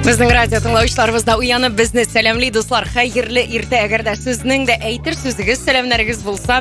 Біздің радио тыңлаушыларыбызда уянып бізді сәлемлей достар. Хайырлы ирте, әгерде сөзінің де әйтір сөзігіз сәлемләрігіз болса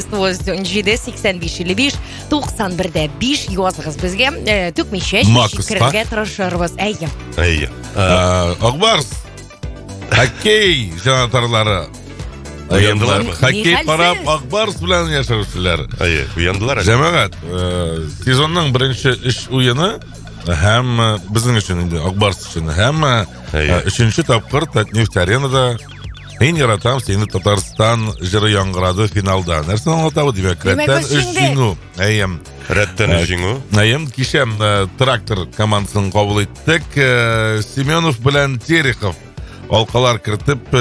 8-9-17-85-91-5 юазығыз бізге түкмейше шекірге тұрышырбыз. Әйе. Ақбарс, хоккей жанатарлары уяндылар. Хоккей парап Ақбарс білән яшарушылар. Әйе, уяндылар. Жәмәғат, сезонның бірінші үш уйыны һәм біздің үшін, Ақбарс үшін, һәм үшінші тапқыр Татнефть-аренада мен яратам сені Татарстан жыры яңғырады финалда. Нәрсен аңлатабы демек? Рәттән үш жеңу. Рәттән үш жеңу. Кешем трактор командасын қабыл еттік. Семенов белән Терехов алқалар кіртіп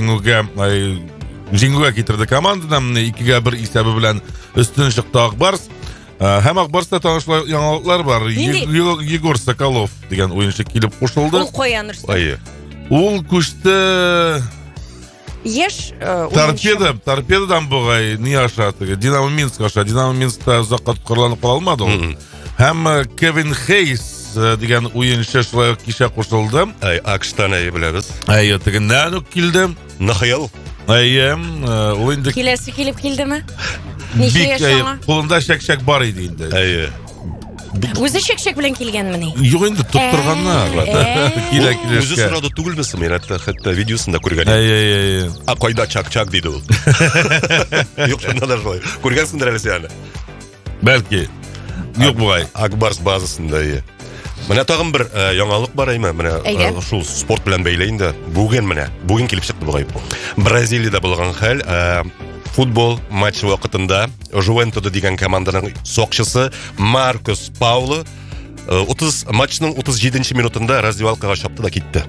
жеңуге кетірді командадан. 2-1 есебі белән үстін шықты Ақбарс. Һәм Ақбарста танышылар яңалыклар бар. Егор Соколов деген ойыншы келіп қосылды. Ол қоянырсы. Ол көшті еш торпедадан бұғай не ашады? Динамо Минск аша. Динамо Минскта ұзаққа тұтқарланып қала алмады ол. Һәм Кевин Хейс деген ойыншы шылай кеше қосылды. Ақштан білеміз. Теген нәнік келді. Нахиял. Келесі келіп келді ме? Неше яшаңа? Қолында шәк-шәк бар еді енді. Өзі шәк-шәк білен келген міне? Жоқ енді тұттырғанна. Өзі сұрады түгілмесі мен әтті видеосында көрген. Қойда чак-чак дейді ол. Жоқ шында да жылай. Көргенсіңдер әлі сәні? Бәлкі. Жоқ бұғай. Ақбарс базысында. Міне тағым бір яңалық бар әйме. Шул спорт білен бәйлейінде. Бүгін келіп шықты бұғай. Бразилияда болған хәл. Футбол матч вақытында Жуэнтода деген команданың соқшысы Маркус Пауло матчның 37-ші минутында раздевалкаға шопты да кетті.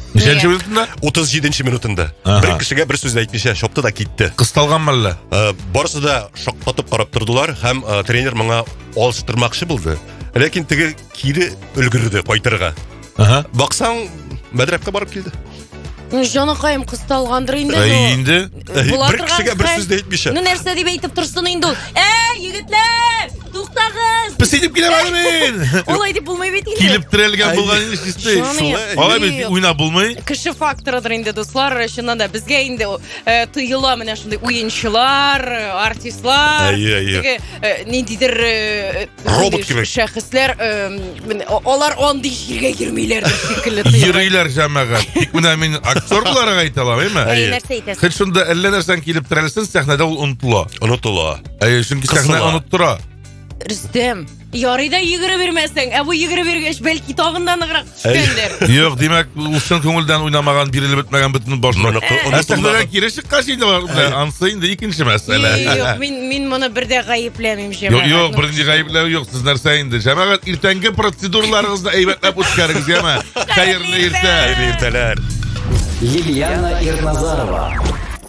37-ші минутында. Бір кішіге бір сөз айтмеше шопты да кетті. Қысталған мәлі? Барысы да шоқтатып қарап тұрдылар, һәм тренер мұңа алыстырмақшы болды. Ләкин тігі кейді үлгірді қойтырға. Бақсаң, мәдрәпқа барып келді. Жаны қайым қысталғандыр енді. Бір кішіге бір сөзді айтмеше. Нәрсе деп айтып тұрсын енді ол. Егітлер, тұқтағыз. Пісейдіп келем әлі мен. Олай деп болмай бет енді. Келіп тірелген болған ешісті. Олай бет ойна болмай. Кіші факторыдыр енді достар. Шынанда бізге енді тұйыла міне шындай ойыншылар, артистлар. Нендейдір робот кебек шәхіслер. Олар ондай жерге кермейлерді секілі. Ерейлер жәмәға. Тек мұна мен актер бұларға айталам, еме? Нәрсе айтасың. Хет шында әлі нәрсен келіп тірелсін, сәхнәді ол ұнытыла. Шынки сәхнә ұныттыра. Рүстем, ярыйда егірі бермәсің, бұл егірі бергеш бәлкі тағындан ұғырақ түскендер. Жоқ, демек, ұшын көңілден ойнамаған, бірілі бітмәген бүтін башын. Сәхнәға керешік қашында бар, ансайында екінші мәсәлі. Жоқ, мен мұны бірде ғайыпләмейм жемәғат. Жоқ, бірде ғайыпләу жоқ, сіз нәрсәйінді. Жемәғат, ертәнгі процедураларыңызды әйбәтләп өткәріңіз, ема? Қайырлы ерте. Лилияна Ирназарова.